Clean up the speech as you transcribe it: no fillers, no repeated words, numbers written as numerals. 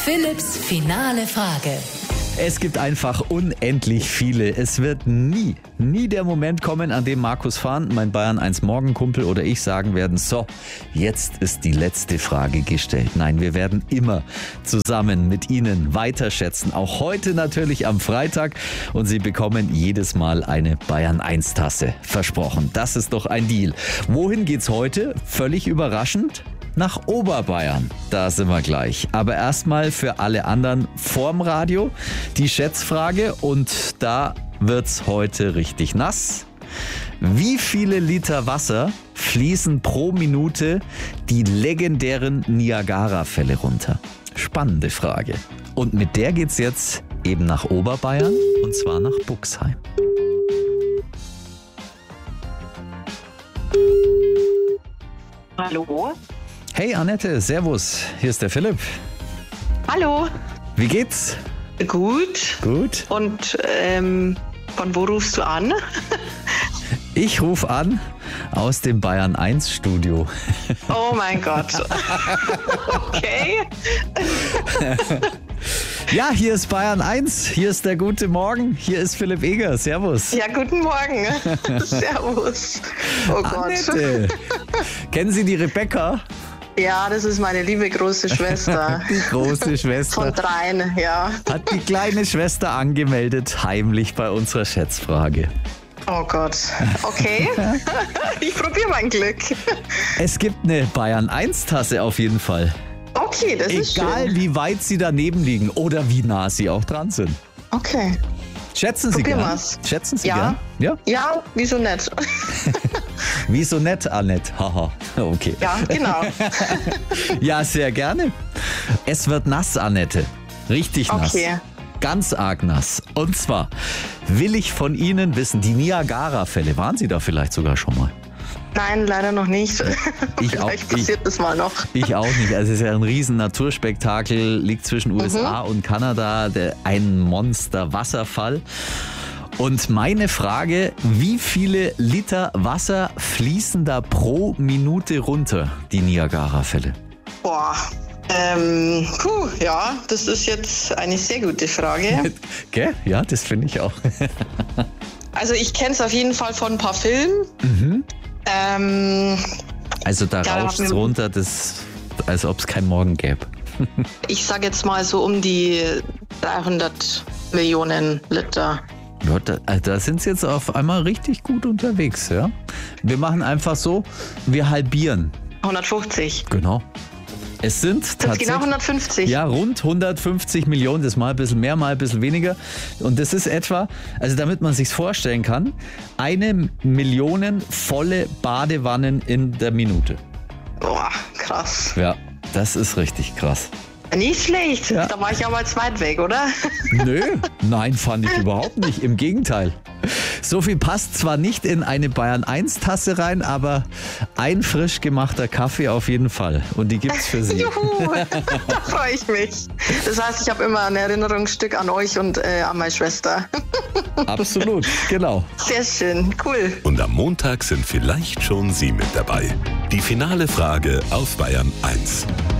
Philipps finale Frage. Es gibt einfach unendlich viele. Es wird nie der Moment kommen, an dem Markus Fahn, mein Bayern 1 Morgenkumpel oder ich sagen werden, so, jetzt ist die letzte Frage gestellt. Nein, wir werden immer zusammen mit Ihnen weiterschätzen. Auch heute natürlich am Freitag. Und Sie bekommen jedes Mal eine Bayern 1 Tasse. Versprochen. Das ist doch ein Deal. Wohin geht's heute? Völlig überraschend. Nach Oberbayern. Da sind wir gleich. Aber erstmal für alle anderen vorm Radio die Schätzfrage und da wird's heute richtig nass. Wie viele Liter Wasser fließen pro Minute die legendären Niagara-Fälle runter? Spannende Frage. Und mit der geht's jetzt eben nach Oberbayern und zwar nach Buxheim. Hallo? Hey Annette, servus, hier ist der Philipp. Hallo? Wie geht's? Gut. Gut. Und von wo rufst du an? Ich rufe an aus dem Bayern 1 Studio. Oh mein Gott. Okay. Ja, hier ist Bayern 1, hier ist der gute Morgen, hier ist Philipp Eger, servus. Ja, guten Morgen. Servus. Oh Gott. Annette. Kennen Sie die Rebecca? Ja, das ist meine liebe große Schwester. Die große Schwester. Von 3, ja. Hat die kleine Schwester angemeldet, heimlich bei unserer Schätzfrage. Oh Gott. Okay. Ich probiere mein Glück. Es gibt eine Bayern 1 Tasse auf jeden Fall. Okay, das ist Egal schön. wie weit Sie daneben liegen oder wie nah Sie auch dran sind. Okay. Schätzen Sie Probieren gern? wir's. Schätzen Sie Ja. gern? Ja. Ja, wieso nicht? Wieso nett, Annette? Haha, okay. Ja, genau. Ja, sehr gerne. Es wird nass, Annette. Richtig nass. Okay. Ganz arg nass. Und zwar will ich von Ihnen wissen, die Niagara-Fälle, waren Sie da vielleicht sogar schon mal? Nein, leider noch nicht. Ich auch Vielleicht passiert das mal noch. Ich auch nicht. Also es ist ja ein riesen Naturspektakel, liegt zwischen USA und Kanada, ein Monster-Wasserfall. Und meine Frage, wie viele Liter Wasser fließen da pro Minute runter, die Niagara-Fälle? Boah. Ja, das ist jetzt eine sehr gute Frage. Gell? Ja, das finde ich auch. Also ich kenne es auf jeden Fall von ein paar Filmen. Also da Ja, rauscht es runter, als ob es keinen Morgen gäbe. Ich sage jetzt mal so um die 300 Millionen Liter. Ja, da sind Sie jetzt auf einmal richtig gut unterwegs. Ja? Wir machen einfach so, wir halbieren. 150. Genau. Es sind Das ist tatsächlich genau 150. ja, rund 150 Millionen, das mal ein bisschen mehr, mal ein bisschen weniger. Und das ist etwa, also damit man sich's vorstellen kann, 1 Million volle Badewannen in der Minute. Boah, krass. Ja, das ist richtig krass. Nicht schlecht. Ja. Da war ich ja mal zweit weg, oder? Nö, nein, fand ich überhaupt nicht. Im Gegenteil. So viel passt zwar nicht in eine Bayern 1 Tasse rein, aber ein frisch gemachter Kaffee auf jeden Fall. Und die gibt's für Sie. Juhu, da freue ich mich. Das heißt, ich habe immer ein Erinnerungsstück an euch und an meine Schwester. Absolut, genau. Sehr schön, cool. Und am Montag sind vielleicht schon Sie mit dabei. Die finale Frage auf Bayern 1.